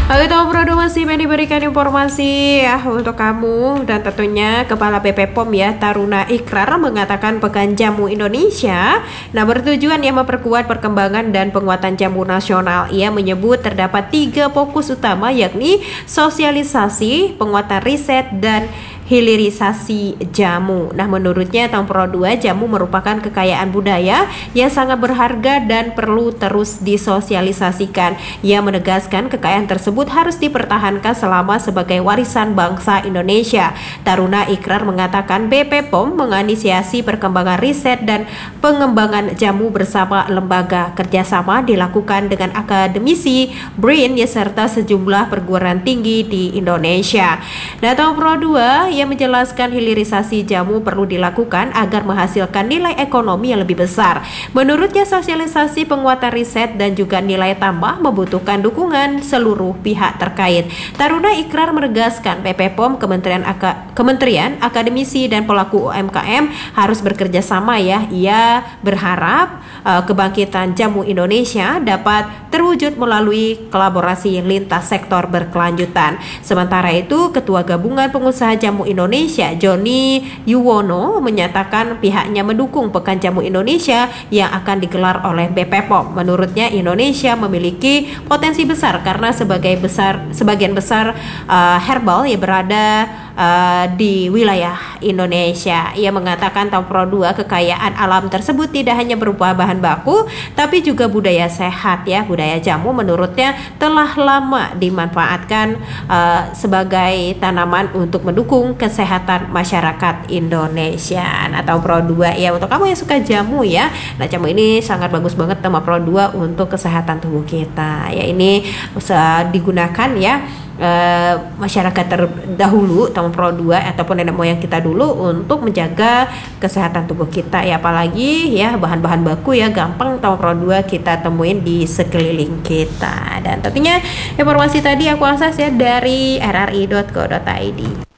Oke, Tom Prodo masih diberikan informasi ya untuk kamu, dan tentunya Kepala BP POM ya Taruna Ikrar mengatakan Pekan Jamu Indonesia bertujuan yang memperkuat perkembangan dan penguatan jamu nasional. Ia menyebut terdapat 3 fokus utama, yakni sosialisasi, penguatan riset, dan hilirisasi jamu. Menurutnya Tom Pro 2, jamu merupakan kekayaan budaya yang sangat berharga dan perlu terus disosialisasikan. Ia menegaskan kekayaan tersebut harus dipertahankan selama sebagai warisan bangsa Indonesia. Taruna Ikrar mengatakan BP POM menginisiasi perkembangan riset dan pengembangan jamu bersama lembaga kerjasama dilakukan dengan akademisi, BRIN, serta sejumlah perguruan tinggi di Indonesia. Tom Pro 2 yang menjelaskan hilirisasi jamu perlu dilakukan agar menghasilkan nilai ekonomi yang lebih besar. Menurutnya sosialisasi, penguatan riset, dan juga nilai tambah membutuhkan dukungan seluruh pihak terkait. Taruna Ikrar menegaskan BP POM, Kementerian, akademisi, dan pelaku UMKM harus bekerja sama ya. Ia berharap kebangkitan jamu Indonesia dapat terwujud melalui kolaborasi lintas sektor berkelanjutan. Sementara itu, Ketua Gabungan Pengusaha Jamu Indonesia, Joni Yuwono, menyatakan pihaknya mendukung Pekan Jamu Indonesia yang akan digelar oleh BP POM. Menurutnya Indonesia memiliki potensi besar karena sebagian besar herbal yang berada di wilayah Indonesia. Ia mengatakan Tom Pro 2, kekayaan alam tersebut tidak hanya berupa bahan baku tapi juga budaya sehat ya. Budaya jamu menurutnya telah lama dimanfaatkan sebagai tanaman untuk mendukung kesehatan masyarakat Indonesia. Tom Pro 2 ya, untuk kamu yang suka jamu ya. Jamu ini sangat bagus banget Tom Pro 2 untuk kesehatan tubuh kita. Ya, ini bisa digunakan ya masyarakat terdahulu, Tom Pro 2 ataupun nenek moyang kita dulu untuk menjaga kesehatan tubuh kita ya. Apalagi ya bahan-bahan baku ya gampang Tom Pro 2 kita temuin di sekeliling kita. Dan tentunya informasi tadi aku akses ya dari rri.co.id.